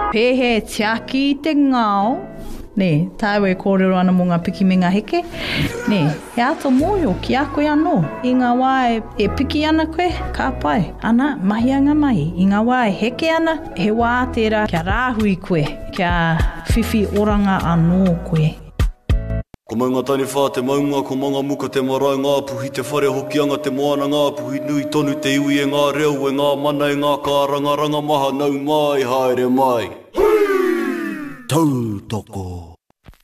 Pehe tiaki te ngao. Ne, tāu e kōrero ana mō ngā piki me ngā heke. Ne, he ato mōio ki a koe anō. I ngā wā e piki ana koe, ka pai. Ana, mahi anga mahi. I ngā wā e heke ana, he wā tērā kia rāhui koe, kia whiwhi oranga anō koe. Ko maunga tani whā te maunga, ko manga muka te marae ngā puhi, te whare hokianga te moana ngā puhi, nui tonu te iwi e ngā reo, e ngā mana e ngā kāranga, ranga maha nau mai, haere mai. Tautoko.